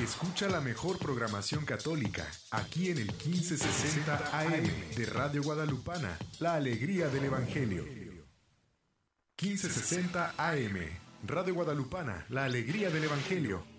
Escucha la mejor programación católica aquí en el 1560 AM de Radio Guadalupana, la alegría del Evangelio. 1560 AM, Radio Guadalupana, la alegría del Evangelio.